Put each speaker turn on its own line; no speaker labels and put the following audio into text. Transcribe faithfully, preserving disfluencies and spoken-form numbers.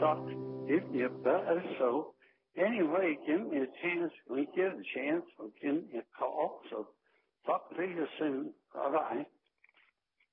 thought it'd be better. So anyway, give me a chance. We get a chance. We'll give me a call. So talk to you soon. Bye-bye.